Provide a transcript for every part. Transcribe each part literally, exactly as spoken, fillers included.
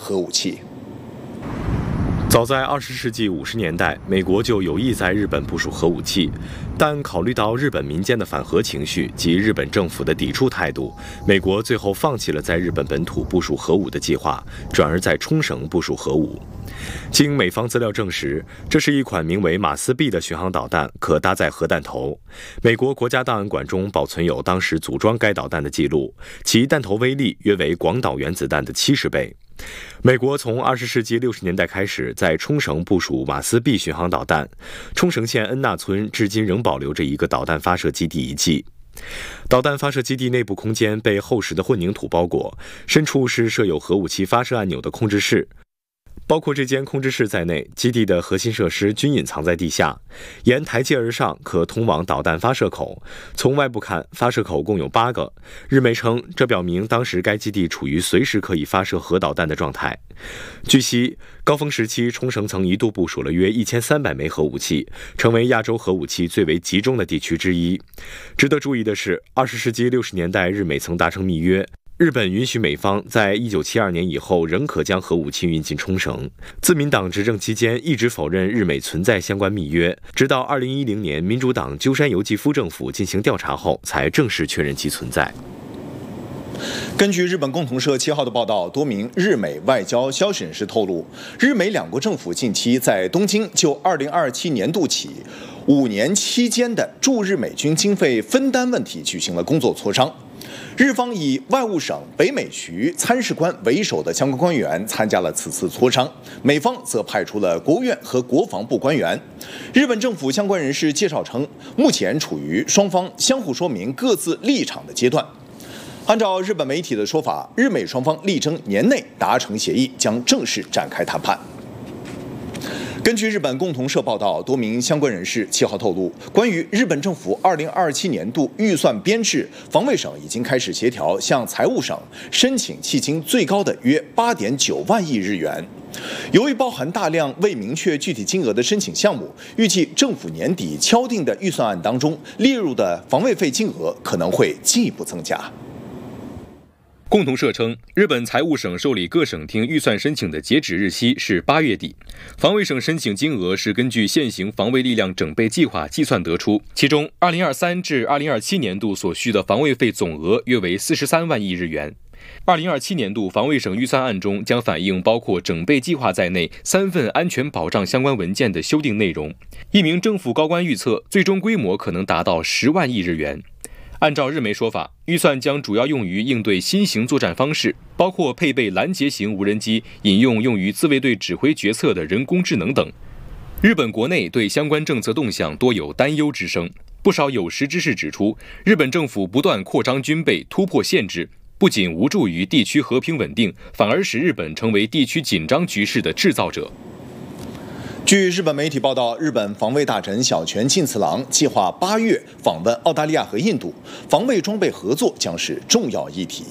核武器。 早在二十世纪五十年代，美国就有意在日本部署核武器，但考虑到日本民间的反核情绪及日本政府的抵触态度，美国最后放弃了在日本本土部署核武的计划，转而在冲绳部署核武。经美方资料证实，这是一款名为马斯 B 的巡航导弹，可搭载核弹头。美国国家档案馆中保存有当时组装该导弹的记录，其弹头威力约为广岛原子弹的七十倍。美国从二十世纪六十年代开始在冲绳部署马斯 B 巡航导弹，冲绳县恩纳村至今仍保留着一个导弹发射基地遗迹。导弹发射基地内部空间被厚实的混凝土包裹，深处是设有核武器发射按钮的控制室。包括这间控制室在内，基地的核心设施均隐藏在地下，沿台阶而上可通往导弹发射口。从外部看，发射口共有八个。日媒称，这表明当时该基地处于随时可以发射核导弹的状态。据悉，高峰时期，冲绳曾一度部署了约一千三百枚核武器，成为亚洲核武器最为集中的地区之一。值得注意的是，二十世纪六十年代，日美曾达成密约。日本允许美方在一九七二年以后仍可将核武器运进冲绳。自民党执政期间一直否认日美存在相关密约，直到二零一零年民主党鸠山由纪夫政府进行调查后，才正式确认其存在。 根据日本共同社七号的报道，多名日美外交消息人士透露，日美两国政府近期在东京就二零二七年度起五年期间的驻日美军经费分担问题举行了工作磋商。日方以外务省北美局参事官为首的相关官员参加了此次磋商，美方则派出了国务院和国防部官员。日本政府相关人士介绍称，目前处于双方相互说明各自立场的阶段。按照日本媒体的说法，日美双方力争年内达成协议，将正式展开谈判。根据日本共同社报道，多名相关人士七号透露，关于日本政府二零二七年度预算编制，防卫省已经开始协调向财务省申请迄今最高的约八点九万亿日元。由于包含大量未明确具体金额的申请项目，预计政府年底敲定的预算案当中列入的防卫费金额可能会进一步增加。 共同社称，日本财务省受理各省厅预算申请的截止日期是八月底，防卫省申请金额是根据现行防卫力量整备计划计算得出，其中二零二三至二零二七年度所需的防卫费总额约为四十三万亿日元。二零二七年度防卫省预算案中将反映包括整备计划在内三份安全保障相关文件的修订内容。一名政府高官预测，最终规模可能达到十万亿日元。按照日媒说法，预算将主要用于应对新型作战方式，包括配备拦截型无人机、引用用于自卫队指挥决策的人工智能等。日本国内对相关政策动向多有担忧之声，不少有识之士指出，日本政府不断扩张军备、突破限制，不仅无助于地区和平稳定，反而使日本成为地区紧张局势的制造者。 据日本媒体报道，日本防卫大臣小泉进次郎计划八月访问澳大利亚和印度，防卫装备合作将是重要议题。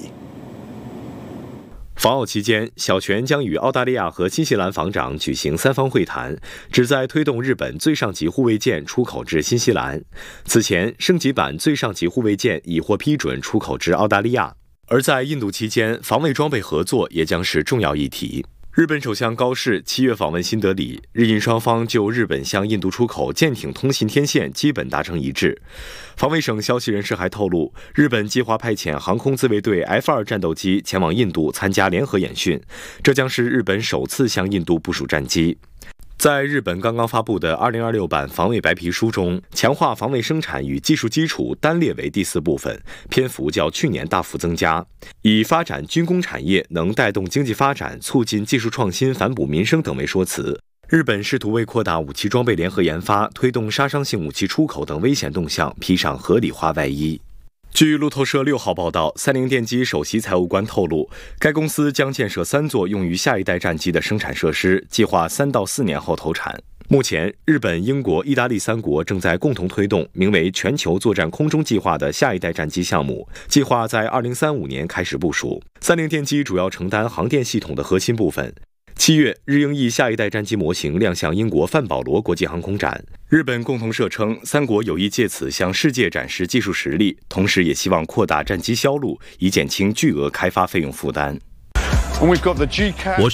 访澳期间，小泉将与澳大利亚和新西兰防长举行三方会谈，旨在推动日本最上级护卫舰出口至新西兰。此前，升级版最上级护卫舰已获批准出口至澳大利亚。而在印度期间，防卫装备合作也将是重要议题。日本首相高市七月访问新德里，日印双方就日本向印度出口舰艇通信天线基本达成一致。防卫省消息人士还透露，日本计划派遣航空自卫队 F 二 战斗机前往印度参加联合演训，这将是日本首次向印度部署战机。在日本刚刚发布的二零二六版防卫白皮书中，强化防卫生产与技术基础单列为第四部分，篇幅较去年大幅增加，以发展军工产业能带动经济发展、促进技术创新、反哺民生等为说辞。日本试图为扩大武器装备联合研发、推动杀伤性武器出口等危险动向披上合理化外衣。据路透社六号报道，三菱电机首席财务官透露，该公司将建设三座用于下一代战机的生产设施，计划三到四年后投产。目前，日本、英国、意大利三国正在共同推动名为“全球作战空中计划”的下一代战机项目，计划在二零三五年开始部署。三菱电机主要承担航电系统的核心部分。七月，日英意下一代战机模型亮相英国范保罗国际航空展。日本共同社称，三国有意借此向世界展示技术实力，同时也希望扩大战机销路，以减轻巨额开发费用负担。 我